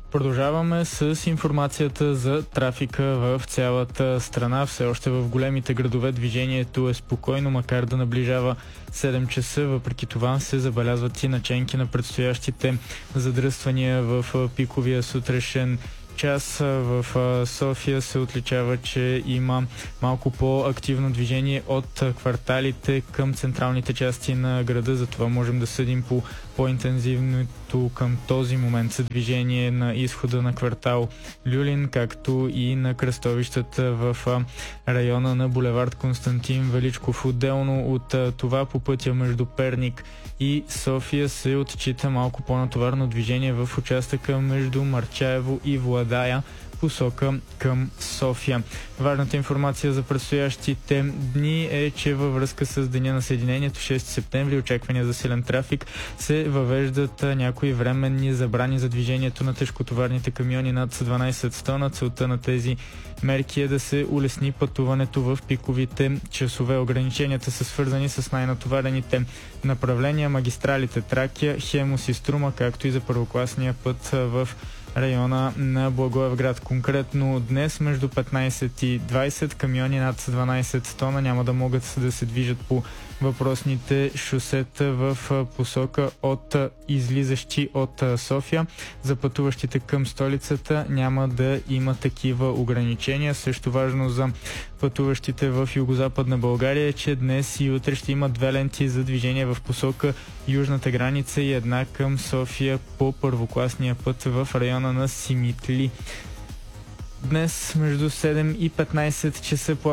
Продължаваме с информацията за трафика в цялата страна. Все още в големите градове движението е спокойно, макар да наближава 7 часа. Въпреки това се забелязват и наченки на предстоящите задръствания в пиковия сутрешен час. В София се отличава, че има малко по-активно движение от кварталите към централните части на града. Затова можем да съдим по по-интензивното към този момент движение на изхода на квартал Люлин, както и на кръстовищата в района на булевард Константин Величков. Отделно от това по пътя между Перник и София се отчита малко по-натоварно движение в участъка между Марчаево и Владая, посока към София. Важната информация за предстоящите дни е, че във връзка с Деня на Съединението, 6 септември, очаквания за силен трафик, се въвеждат някои временни забрани за движението на тежкотоварните камиони над 12 тона. Целта на тези мерки е да се улесни пътуването в пиковите часове. Ограниченията са свързани с най-натоварените направления, магистралите Тракия, Хемус и Струма, както и за първокласния път в района на Благоевград. Конкретно днес между 15 и 20 камиони над 12 тона няма да могат да се движат по въпросните шосета в посока от излизащи от София. За пътуващите към столицата няма да има такива ограничения. Също важно за пътуващите в югозападна България е, че днес и утре ще има 2 ленти за движение в посока южната граница и една към София по първокласния път в района на Симитли. Днес между 7 и 15 часа